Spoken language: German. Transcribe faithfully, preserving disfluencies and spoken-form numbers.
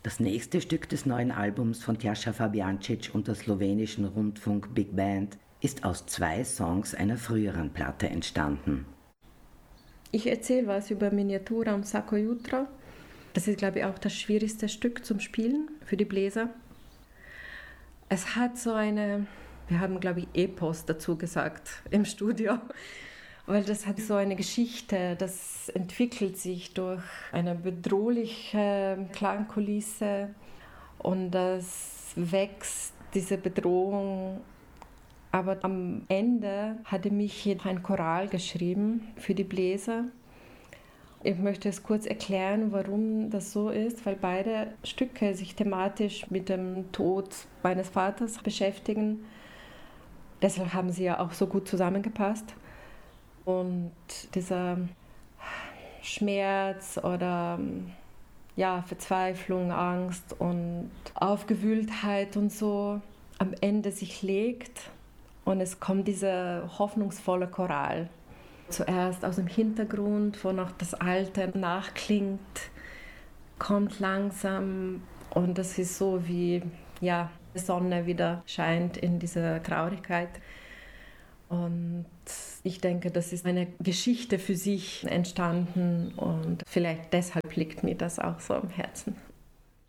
Das nächste Stück des neuen Albums von Tjaša Fabijancic und der slowenischen Rundfunk Big Band ist aus zwei Songs einer früheren Platte entstanden. Ich erzähle was über Miniatura und Svako jutro. Das ist, glaube ich, auch das schwierigste Stück zum Spielen für die Bläser. Es hat so eine, wir haben, glaube ich, Epos dazu gesagt im Studio, weil das hat so eine Geschichte, das entwickelt sich durch eine bedrohliche Klangkulisse und das wächst, diese Bedrohung. Aber am Ende hatte mich ein Choral geschrieben für die Bläser. Ich möchte es kurz erklären, warum das so ist, weil beide Stücke sich thematisch mit dem Tod meines Vaters beschäftigen. Deshalb haben sie ja auch so gut zusammengepasst. Und dieser Schmerz oder ja, Verzweiflung, Angst und Aufgewühltheit und so am Ende sich legt und es kommt dieser hoffnungsvolle Choral. Zuerst aus dem Hintergrund, wo noch das Alte nachklingt, kommt langsam und das ist so wie ja, die Sonne wieder scheint in dieser Traurigkeit. Und ich denke, das ist eine Geschichte für sich entstanden und vielleicht deshalb liegt mir das auch so am Herzen.